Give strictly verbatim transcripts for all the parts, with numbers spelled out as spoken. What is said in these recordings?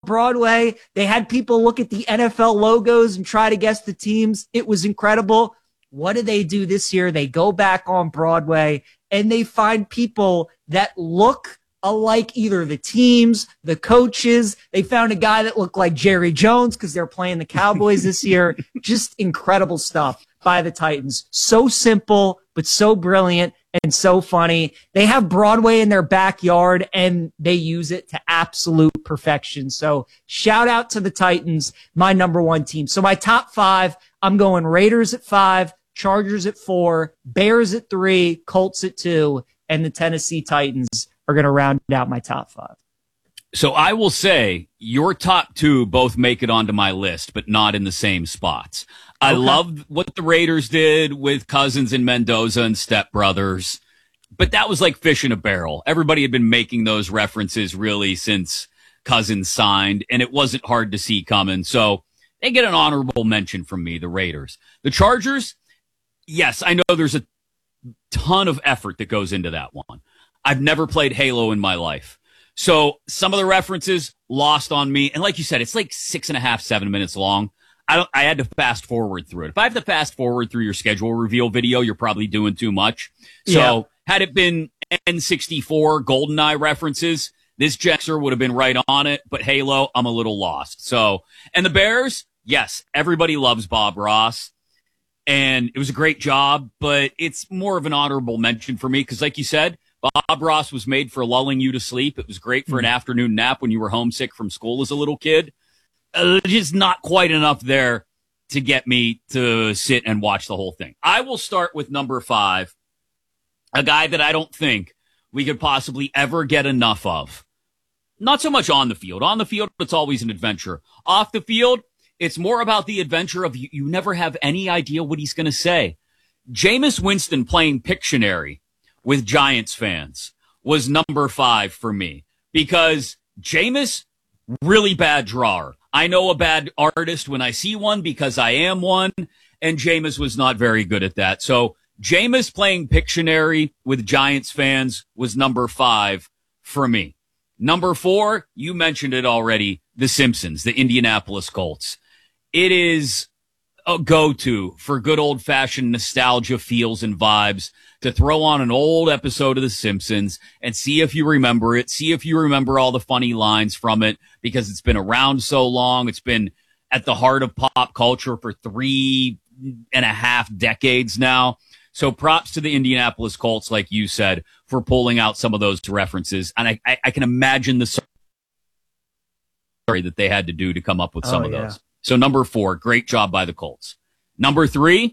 Broadway. They had people look at the N F L logos and try to guess the teams. It was incredible. What do they do this year? They go back on Broadway and they find people that look alike either the teams, the coaches. They found a guy that looked like Jerry Jones because they're playing the Cowboys this year. Just incredible stuff by the Titans. So simple, but so brilliant and so funny. They have Broadway in their backyard and they use it to absolute perfection. So shout out to the Titans, my number one team. So my top five, I'm going Raiders at five, Chargers at four, Bears at three, Colts at two, and the Tennessee Titans are going to round out my top five. So I will say your top two both make it onto my list, but not in the same spots. I okay. love what the Raiders did with Cousins and Mendoza and Step Brothers, but that was like fish in a barrel. Everybody had been making those references really since Cousins signed, and it wasn't hard to see coming. So they get an honorable mention from me, the Raiders. The Chargers, yes, I know there's a ton of effort that goes into that one. I've never played Halo in my life. So some of the references lost on me. And like you said, it's like six and a half, seven minutes long. I don't, I had to fast forward through it. If I have to fast forward through your schedule reveal video, you're probably doing too much. So yeah. Had it been N sixty-four GoldenEye references, this Jexer would have been right on it. But Halo, I'm a little lost. So, and the Bears, yes, everybody loves Bob Ross. And it was a great job, but it's more of an honorable mention for me because like you said, Bob Ross was made for lulling you to sleep. It was great for an afternoon nap when you were homesick from school as a little kid. Uh, just not quite enough there to get me to sit and watch the whole thing. I will start with number five, a guy that I don't think we could possibly ever get enough of. Not so much on the field. On the field, it's always an adventure. Off the field, it's more about the adventure of you, you never have any idea what he's going to say. Jameis Winston playing Pictionary with Giants fans was number five for me because Jameis, really bad drawer. I know a bad artist when I see one because I am one, and Jameis was not very good at that. So Jameis playing Pictionary with Giants fans was number five for me. Number four, you mentioned it already, The Simpsons, the Indianapolis Colts. It is a go-to for good old-fashioned nostalgia feels and vibes to throw on an old episode of The Simpsons and see if you remember it, see if you remember all the funny lines from it, because it's been around so long. It's been at the heart of pop culture for three and a half decades now. So props to the Indianapolis Colts, like you said, for pulling out some of those references. And I, I, I can imagine the story that they had to do to come up with some oh, of yeah. those. So number four, great job by the Colts. Number three,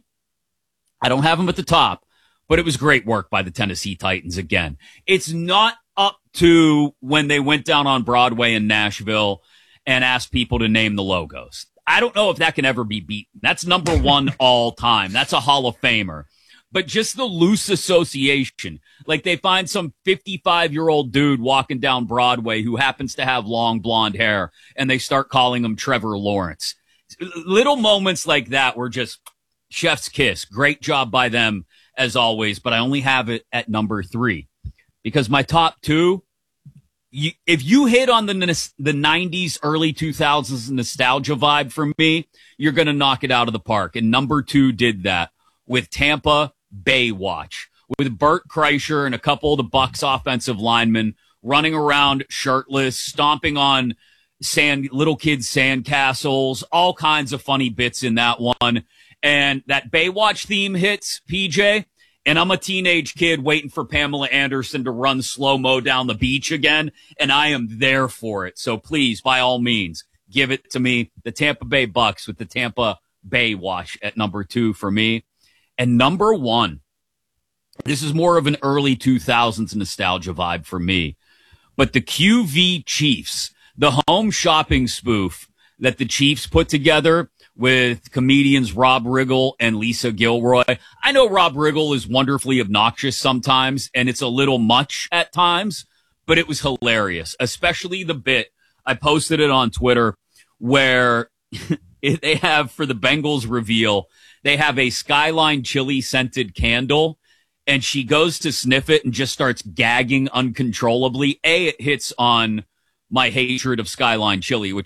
I don't have them at the top, but it was great work by the Tennessee Titans again. It's not up to when they went down on Broadway in Nashville and asked people to name the logos. I don't know if that can ever be beaten. That's number one all time. That's a Hall of Famer. But just the loose association, like they find some fifty-five-year-old dude walking down Broadway who happens to have long blonde hair, and they start calling him Trevor Lawrence. Little moments like that were just chef's kiss. Great job by them, as always, but I only have it at number three. Because my top two, you, if you hit on the the nineties, early two thousands nostalgia vibe for me, you're going to knock it out of the park. And number two did that with Tampa Baywatch, with Bert Kreischer and a couple of the Bucs offensive linemen running around shirtless, stomping on sand, little kids' sandcastles, all kinds of funny bits in that one. And that Baywatch theme hits, P J, and I'm a teenage kid waiting for Pamela Anderson to run slow-mo down the beach again, and I am there for it. So please, by all means, give it to me. The Tampa Bay Bucks with the Tampa Baywatch at number two for me. And number one, this is more of an early two thousands nostalgia vibe for me, but the Q V Chiefs, the home shopping spoof that the Chiefs put together with comedians Rob Riggle and Lisa Gilroy. I know Rob Riggle is wonderfully obnoxious sometimes, and it's a little much at times, but it was hilarious, especially the bit. I posted it on Twitter where they have, for the Bengals reveal, they have a Skyline chili scented candle, and she goes to sniff it and just starts gagging uncontrollably. A, it hits on my hatred of Skyline chili, which